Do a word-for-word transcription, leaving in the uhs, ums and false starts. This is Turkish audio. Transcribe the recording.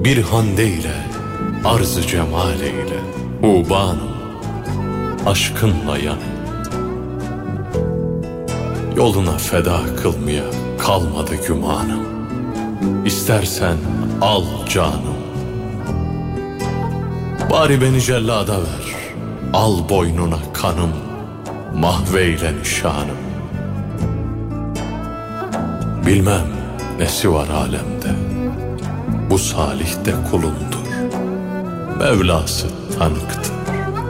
Bir hande ile arz-ı cemal eyle. Ubanım aşkınla yan. Yoluna feda kılmaya kalmadı gümanım. İstersen al canım. Bari beni cellada ver, al boynuna kanım, mahveyle nişanım. Bilmem nesi var alemde, bu salih de kulundur, Mevlası tanıktır.